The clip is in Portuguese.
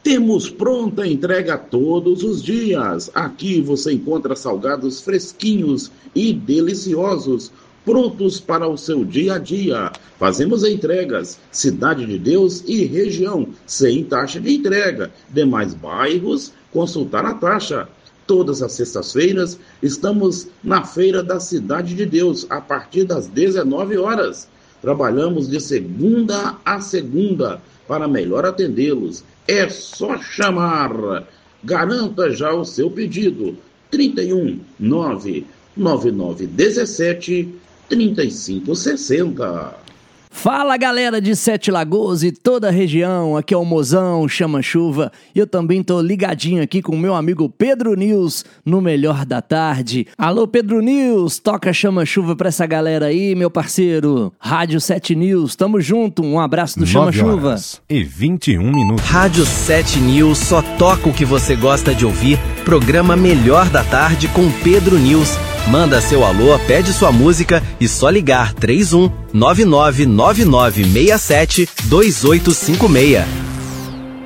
Temos pronta entrega todos os dias. Aqui você encontra salgados fresquinhos e deliciosos, prontos para o seu dia a dia. Fazemos entregas, Cidade de Deus e região, sem taxa de entrega. Demais bairros, consultar a taxa. Todas as sextas-feiras estamos na Feira da Cidade de Deus, a partir das 19 horas. Trabalhamos de segunda a segunda para melhor atendê-los. É só chamar. Garanta já o seu pedido. 31 99917 3560. Fala galera de Sete Lagoas e toda a região, aqui é o Mozão, Chama Chuva, e eu também tô ligadinho aqui com o meu amigo Pedro News no Melhor da Tarde. Alô Pedro News, toca Chama Chuva pra essa galera aí, meu parceiro. Rádio 7 News, tamo junto, um abraço do Chama Chuva. 9h21. Rádio 7 News só toca o que você gosta de ouvir, programa Melhor da Tarde com Pedro News. Manda seu alô, pede sua música e só ligar 31 999967 2856.